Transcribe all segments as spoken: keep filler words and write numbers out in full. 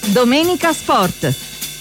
Domenica Sport.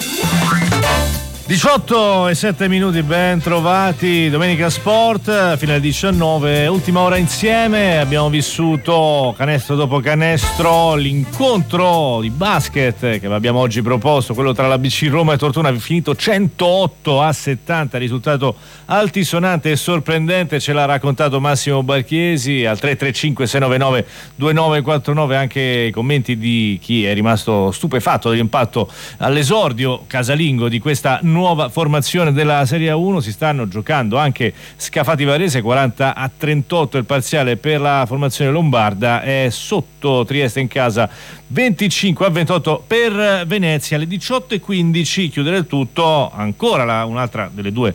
diciotto e sette minuti, ben trovati. Domenica Sport, fino alle diciannove, ultima ora insieme. Abbiamo vissuto canestro dopo canestro l'incontro di basket che vi abbiamo oggi proposto, quello tra la B C Roma e Tortona, finito centootto a settanta, risultato altisonante e sorprendente. Ce l'ha raccontato Massimo Barchiesi al tre tre cinque sei nove nove due nove quattro nove. Anche i commenti di chi è rimasto stupefatto dell'impatto all'esordio casalingo di questa nuova nuova formazione della Serie uno. Si stanno giocando anche Scafati Varese, quaranta a trentotto il parziale per la formazione lombarda, è sotto Trieste in casa venticinque a ventotto per Venezia. Alle diciotto e quindici chiuderà il tutto ancora la, un'altra delle due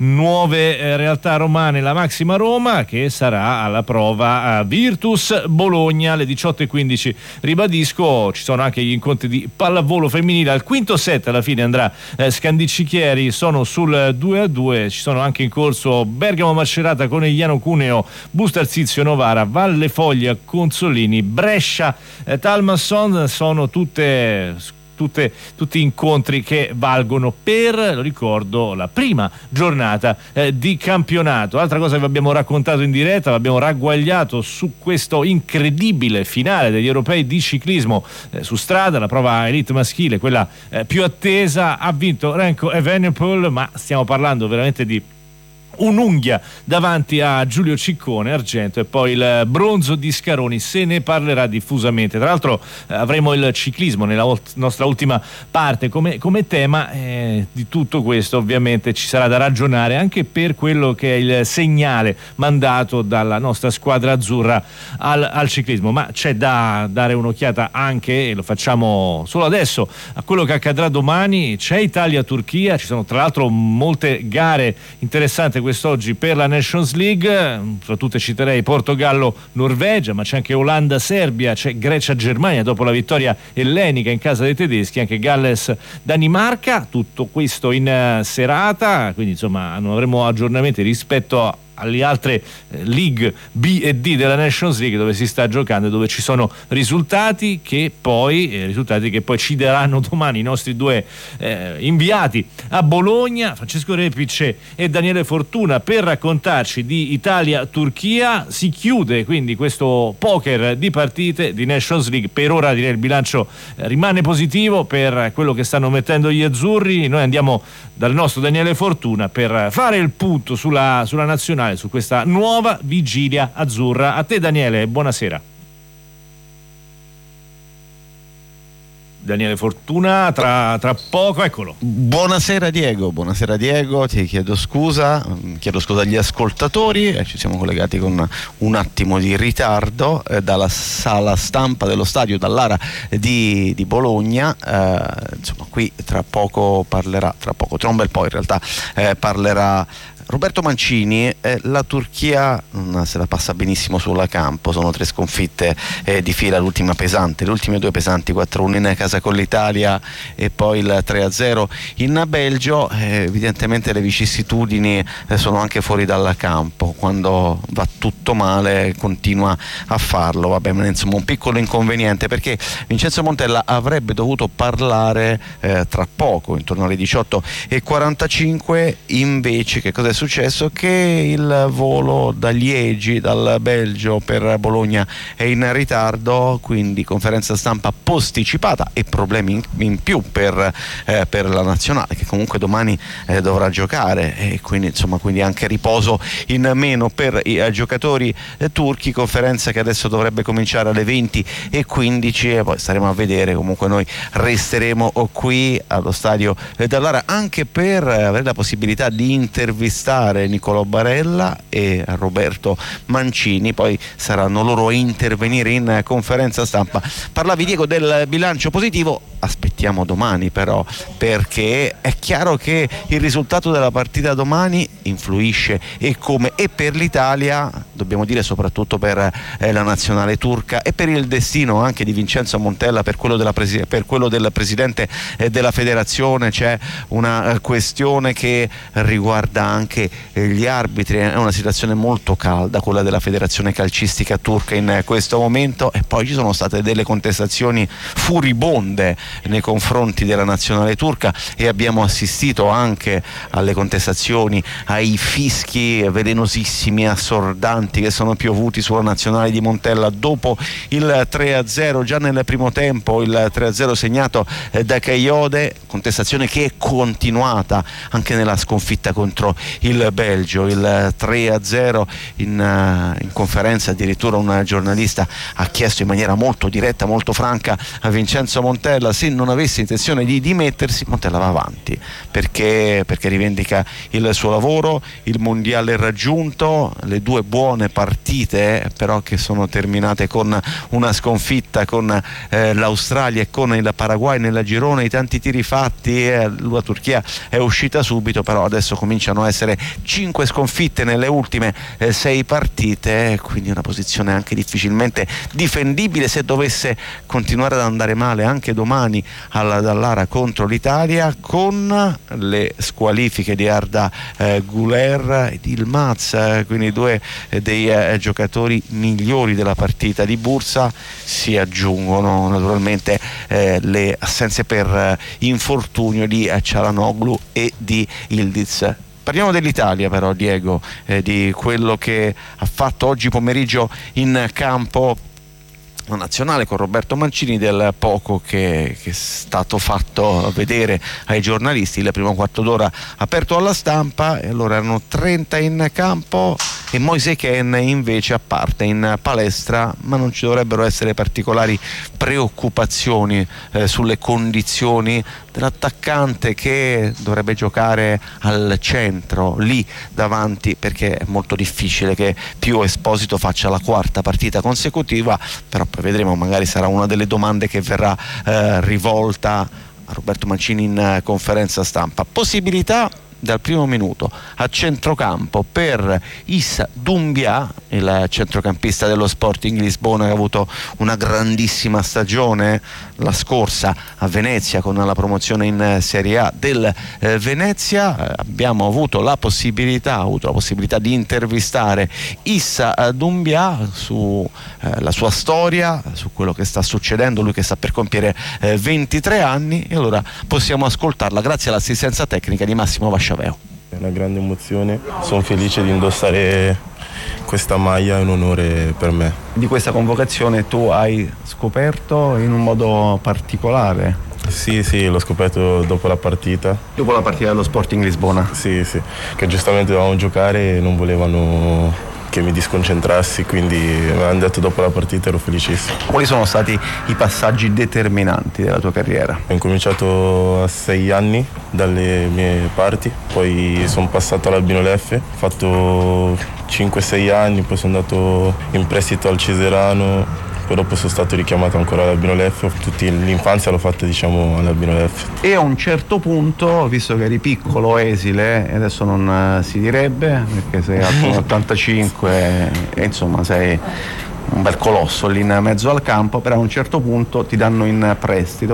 nuove eh, realtà romane, la Maxima Roma, che sarà alla prova a Virtus Bologna alle diciotto e quindici. Ribadisco, ci sono anche gli incontri di pallavolo femminile al quinto set, alla fine andrà eh, Scandicci Chieri, sono sul due a due. Ci sono anche in corso Bergamo Macerata, Conegliano Cuneo, Busto Arsizio Novara, Valle Foglia Consolini, Brescia eh, Talmasson. Sono tutte Tutte, tutti incontri che valgono per, lo ricordo, la prima giornata eh, di campionato. Altra cosa che vi abbiamo raccontato in diretta, vi abbiamo ragguagliato su questo incredibile finale degli europei di ciclismo eh, su strada, la prova elite maschile, quella eh, più attesa. Ha vinto Remco Evenepoel, ma stiamo parlando veramente di un'unghia davanti a Giulio Ciccone, argento, e poi il bronzo di Scaroni. Se ne parlerà diffusamente. Tra l'altro eh, avremo il ciclismo nella ult- nostra ultima parte come, come tema. Eh, di tutto questo ovviamente ci sarà da ragionare anche per quello che è il segnale mandato dalla nostra squadra azzurra al, al ciclismo, ma c'è da dare un'occhiata anche, e lo facciamo solo adesso, a quello che accadrà domani. C'è Italia-Turchia, ci sono tra l'altro molte gare interessanti quest'oggi per la Nations League, soprattutto citerei Portogallo-Norvegia, ma c'è anche Olanda-Serbia, c'è Grecia-Germania dopo la vittoria ellenica in casa dei tedeschi, anche Galles-Danimarca, tutto questo in uh, serata, quindi insomma non avremo aggiornamenti rispetto a alle altre eh, League B e D della Nations League, dove si sta giocando e dove ci sono risultati che poi eh, risultati che poi ci daranno domani i nostri due eh, inviati a Bologna, Francesco Repice e Daniele Fortuna, per raccontarci di Italia-Turchia. Si chiude quindi questo poker di partite di Nations League. Per ora direi il bilancio eh, rimane positivo per quello che stanno mettendo gli azzurri. Noi andiamo dal nostro Daniele Fortuna per fare il punto sulla, sulla nazionale, su questa nuova vigilia azzurra. A te Daniele, buonasera. Daniele Fortuna, tra, tra poco, eccolo. Buonasera Diego, buonasera Diego, ti chiedo scusa, chiedo scusa agli ascoltatori, eh, ci siamo collegati con un attimo di ritardo eh, dalla sala stampa dello stadio, dall'Ara di, di Bologna. Eh, insomma, qui tra poco parlerà, tra poco, tra un bel po' in realtà, eh, parlerà Roberto Mancini. Eh, la Turchia non se la passa benissimo sulla campo, sono tre sconfitte eh, di fila, l'ultima pesante, le ultime due pesanti, quattro a uno in casa con l'Italia e poi il tre a zero in Belgio. Eh, evidentemente le vicissitudini eh, sono anche fuori dal campo, quando va tutto male continua a farlo. Vabbè, ma insomma un piccolo inconveniente, perché Vincenzo Montella avrebbe dovuto parlare eh, tra poco, intorno alle diciotto e quarantacinque, invece che cosa è successo? Che il volo da Liegi, dal Belgio per Bologna, è in ritardo, quindi conferenza stampa posticipata e problemi in, in più per, eh, per la nazionale, che comunque domani eh, dovrà giocare, e quindi insomma quindi anche riposo in meno per i eh, giocatori eh, turchi. Conferenza che adesso dovrebbe cominciare alle venti e quindici, e poi staremo a vedere. Comunque noi resteremo qui allo stadio eh, dell'Ara anche per eh, avere la possibilità di intervistare Nicolò Barella e Roberto Mancini, poi saranno loro a intervenire in conferenza stampa. Parlavi Diego del bilancio positivo, aspettiamo domani però, perché è chiaro che il risultato della partita domani influisce, e come, e per l'Italia, dobbiamo dire soprattutto per eh, la nazionale turca, e per il destino anche di Vincenzo Montella, per quello, della presi- per quello del presidente eh, della federazione. C'è una eh, questione che riguarda anche anche eh, gli arbitri. È una situazione molto calda quella della federazione calcistica turca in eh, questo momento, e poi ci sono state delle contestazioni furibonde nei confronti della nazionale turca, e abbiamo assistito anche alle contestazioni, ai fischi velenosissimi, assordanti che sono piovuti sulla nazionale di Montella dopo il tre a zero già nel primo tempo, il tre a zero segnato eh, da Kayode, contestazione che è continuata anche nella sconfitta contro il Belgio, il tre a zero in, uh, in conferenza addirittura un giornalista ha chiesto in maniera molto diretta, molto franca a Vincenzo Montella se non avesse intenzione di dimettersi. Montella va avanti perché, perché rivendica il suo lavoro, il mondiale raggiunto, le due buone partite però che sono terminate con una sconfitta con eh, l'Australia e con il Paraguay nella girone, i tanti tiri fatti, eh, la Turchia è uscita subito, però adesso cominciano a essere cinque sconfitte nelle ultime eh, sei partite, quindi una posizione anche difficilmente difendibile se dovesse continuare ad andare male anche domani alla Dallara contro l'Italia, con le squalifiche di Arda eh, Güler e di Yılmaz, eh, quindi due eh, dei eh, giocatori migliori della partita di Bursa. Si aggiungono naturalmente eh, le assenze per eh, infortunio di eh, Çalhanoğlu e di Yıldız. Parliamo dell'Italia però, Diego, eh, di quello che ha fatto oggi pomeriggio in campo la nazionale con Roberto Mancini, del poco che, che è stato fatto vedere ai giornalisti. Il primo quarto d'ora aperto alla stampa, e allora erano trenta in campo e Moise Kean invece a parte in palestra, ma non ci dovrebbero essere particolari preoccupazioni eh, sulle condizioni dell'attaccante che dovrebbe giocare al centro, lì davanti, perché è molto difficile che Pio Esposito faccia la quarta partita consecutiva, però poi vedremo, magari sarà una delle domande che verrà eh, rivolta a Roberto Mancini in eh, conferenza stampa. Possibilità dal primo minuto a centrocampo per Issa Doumbia, il centrocampista dello Sporting Lisbona, che ha avuto una grandissima stagione la scorsa a Venezia con la promozione in Serie A del eh, Venezia. Abbiamo avuto la possibilità, ha avuto la possibilità di intervistare Issa Doumbia su eh, la sua storia, su quello che sta succedendo, lui che sta per compiere eh, ventitré anni, e allora possiamo ascoltarla grazie all'assistenza tecnica di Massimo Vasciaveo. È una grande emozione, sono felice di indossare questa maglia, è un onore per me. Di questa convocazione tu hai scoperto in un modo particolare? Sì, sì, l'ho scoperto dopo la partita. Dopo la partita dello Sporting Lisbona? Sì, sì, che giustamente dovevamo giocare e non volevano che mi disconcentrassi, quindi me l'hanno detto dopo la partita, ero felicissimo. Quali sono stati i passaggi determinanti della tua carriera? Ho incominciato a sei anni dalle mie parti, poi sono passato all'Albino Leffe, ho fatto cinque sei anni, poi sono andato in prestito al Ceserano, poi dopo sono stato richiamato ancora all'Albino Leffe, tutta l'infanzia l'ho fatta, diciamo, all'Albino Leffe. E a un certo punto, visto che eri piccolo, esile, e adesso non uh, si direbbe, perché sei alto ottantacinque e insomma sei un bel colosso lì in mezzo al campo, però a un certo punto ti danno in prestito.